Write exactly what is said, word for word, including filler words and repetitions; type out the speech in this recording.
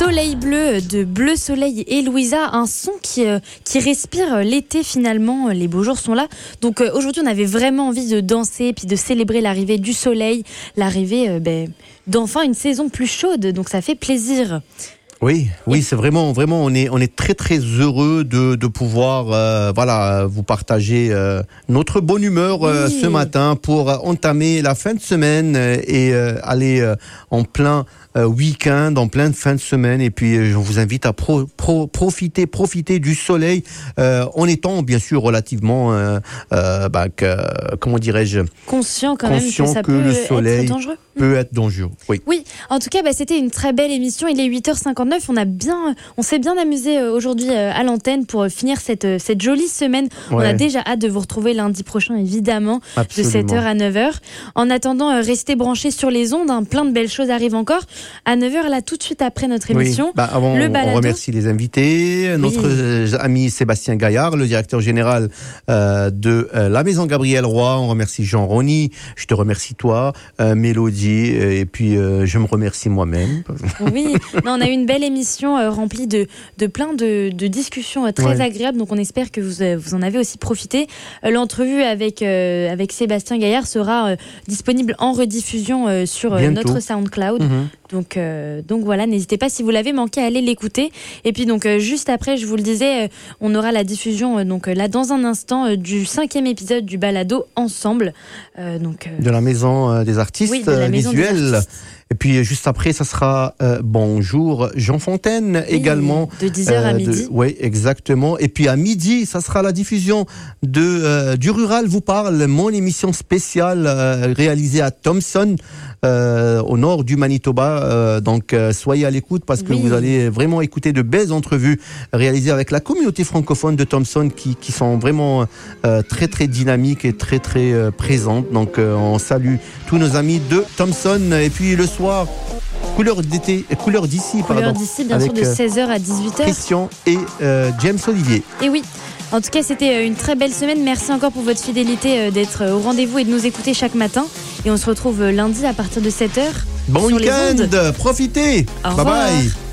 Soleil bleu de Bleu Soleil et Louisa, un son qui, euh, qui respire l'été finalement, les beaux jours sont là. Donc euh, aujourd'hui on avait vraiment envie de danser puis de célébrer l'arrivée du soleil, l'arrivée euh, ben, d'enfin une saison plus chaude, donc ça fait plaisir. Oui, oui, c'est vraiment, vraiment, on est, on est très, très heureux de, de pouvoir, euh, voilà, vous partager euh, notre bonne humeur euh, oui. ce matin pour entamer la fin de semaine et euh, aller euh, en plein euh, week-end, en pleine fin de semaine. Et puis, euh, je vous invite à pro, pro, profiter, profiter du soleil euh, en étant, bien sûr, relativement, euh, euh, bah, que, comment dirais-je, conscient quand conscient même que ça que peut le soleil être dangereux. peut être dangereux. Oui. Oui. En tout cas, bah, c'était une très belle émission. Il est huit heures cinquante-neuf. On a bien, on s'est bien amusé aujourd'hui à l'antenne pour finir cette cette jolie semaine. Ouais. On a déjà hâte de vous retrouver lundi prochain, évidemment, absolument. De sept heures à neuf heures. En attendant, restez branchés sur les ondes. Hein, plein de belles choses arrivent encore. À neuf heures, là, tout de suite après notre émission. Oui. Bah, avant, le balado. On remercie les invités. Notre oui. ami Sébastien Gaillard, le directeur général euh, de euh, la Maison Gabriel Roy. On remercie Jean Rony. Je te remercie toi, euh, Mélodie. Et puis, euh, je me remercie moi-même. Oui, non, on a eu une belle émission euh, remplie de, de plein de, de discussions euh, très ouais. agréables. Donc, on espère que vous, euh, vous en avez aussi profité. Euh, l'entrevue avec, euh, avec Sébastien Gaillard sera euh, disponible en rediffusion euh, sur euh, notre SoundCloud. Mm-hmm. Donc, euh, donc voilà, n'hésitez pas si vous l'avez manqué à aller l'écouter. Et puis donc euh, juste après, je vous le disais, euh, on aura la diffusion euh, donc euh, là dans un instant euh, du cinquième épisode du balado Ensemble. Euh, donc euh, de la maison euh, des artistes oui, de la maison visuels. Des artistes. Et puis juste après, ça sera euh, Bonjour Jean Fontaine oui, également. De dix heures euh, à midi. Oui, exactement. Et puis à midi, ça sera la diffusion de euh, du Rural vous parle, mon émission spéciale euh, réalisée à Thompson, euh, au nord du Manitoba. Euh, donc euh, soyez à l'écoute parce que oui. vous allez vraiment écouter de belles entrevues réalisées avec la communauté francophone de Thompson qui, qui sont vraiment euh, très très dynamiques et très très euh, présentes. Donc euh, on salue tous nos amis de Thompson. Et puis le soir, Couleur d'été, couleur d'ici, couleur pardon. d'ici, bien sûr, de seize heures à dix-huit heures. Christian et euh, James Olivier. Et oui. En tout cas, c'était une très belle semaine. Merci encore pour votre fidélité d'être au rendez-vous et de nous écouter chaque matin. Et on se retrouve lundi à partir de sept heures. Bon week-end, profitez. Au bye revoir. bye.